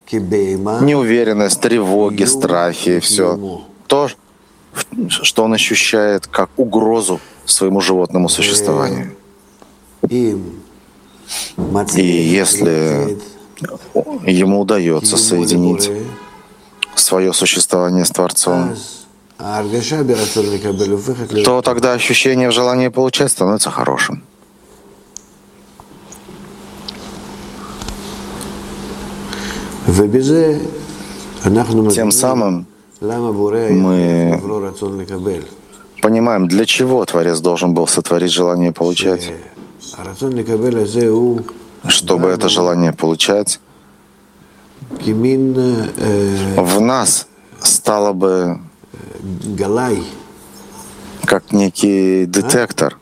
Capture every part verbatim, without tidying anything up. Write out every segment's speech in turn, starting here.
неуверенность, тревоги, страхи, все то, что он ощущает как угрозу своему животному существованию. И если ему удается соединить свое существование с Творцом, то тогда ощущение в желании получать становится хорошим. Тем самым мы понимаем, для чего Творец должен был сотворить желание получать. Чтобы это желание получать в нас стало бы как некий детектор,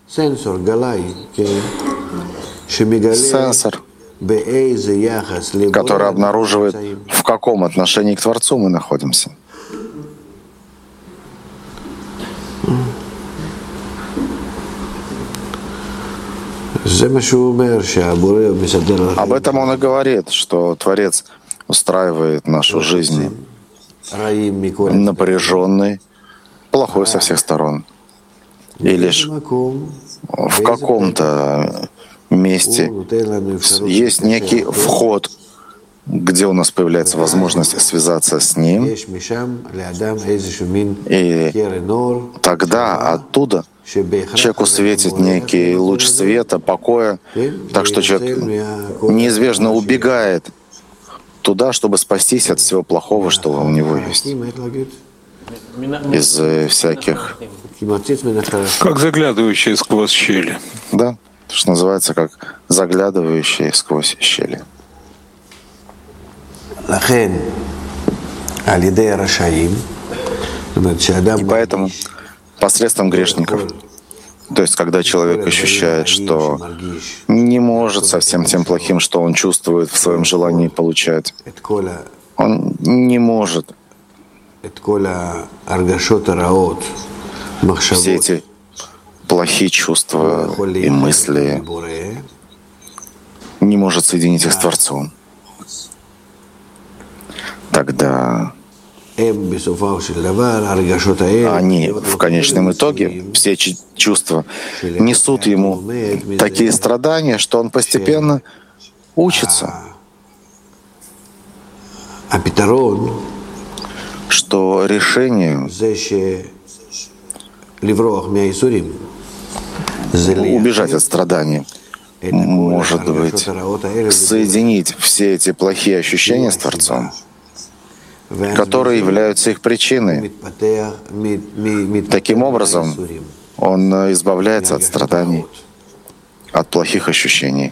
сенсор, который обнаруживает, в каком отношении к Творцу мы находимся. Об этом он и говорит, что Творец устраивает нашу жизнь напряженной, плохой со всех сторон. И лишь в каком-то месте есть некий вход, где у нас появляется возможность связаться с Ним, и тогда оттуда человеку светит некий луч света, покоя, так что человек неизбежно убегает туда, чтобы спастись от всего плохого, что у него есть. Из всяких... Как заглядывающие сквозь щели. Да, что называется, как заглядывающие сквозь щели. И поэтому посредством грешников, то есть когда человек ощущает, что не может со всем тем плохим, что он чувствует в своем желании получать, он не может все эти плохие чувства и мысли, не может соединить их с Творцом. Тогда они в конечном итоге, все чувства, несут ему такие страдания, что он постепенно учится, что решение убежать от страданий может быть соединить все эти плохие ощущения с Творцом, которые являются их причиной. Таким образом, он избавляется от страданий, от плохих ощущений.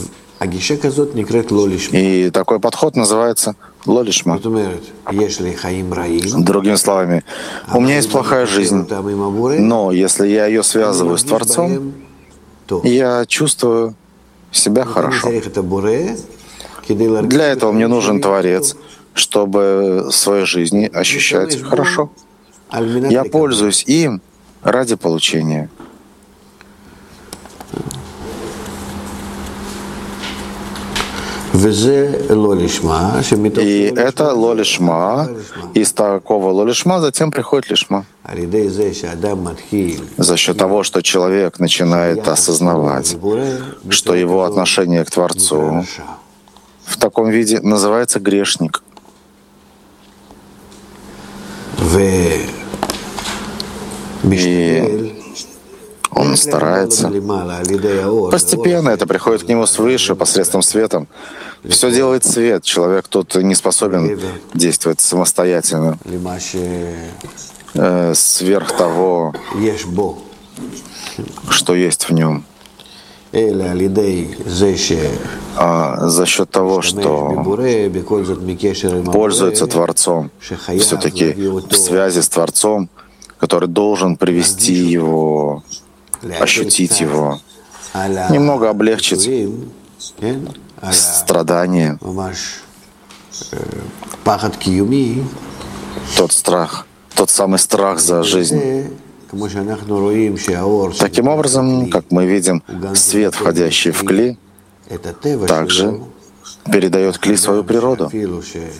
И такой подход называется лолишма. Другими словами, у меня есть плохая жизнь, но если я ее связываю с Творцом, я чувствую себя хорошо. Для этого мне нужен Творец, чтобы в своей жизни ощущать хорошо. Я пользуюсь им ради получения. И это лолишма. Из такого лолишма затем приходит лишма. За счет того, что человек начинает осознавать, что его отношение к Творцу в таком виде называется грешник. И он старается. Постепенно это приходит к нему свыше, посредством света. Все делает свет. Человек тут не способен действовать самостоятельно. Э, сверх того, что есть в нем. А за счет того, что пользуется Творцом, все-таки в связи с Творцом, который должен привести его, ощутить его, немного облегчить страдания, тот страх, тот самый страх за жизнь. Таким образом, как мы видим, свет, входящий в кли, также передает кли свою природу.